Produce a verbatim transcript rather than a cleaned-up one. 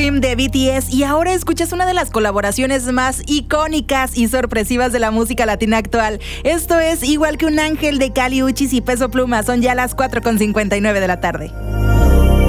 Dream de B T S y ahora escuchas una de las colaboraciones más icónicas y sorpresivas de la música latina actual. Esto es Igual que un ángel de Kali Uchis y Peso Pluma. Son ya las cuatro con cincuenta y nueve de la tarde.